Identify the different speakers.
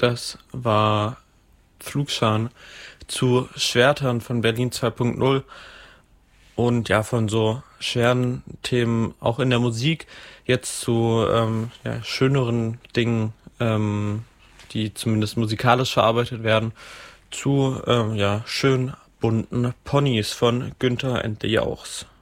Speaker 1: Das war Flugscharen zu Schwertern von Berlin 2.0 und ja, von so schweren Themen auch in der Musik jetzt zu schöneren Dingen, die zumindest musikalisch verarbeitet werden, zu schön bunten Ponys von Günther and the Jauchs.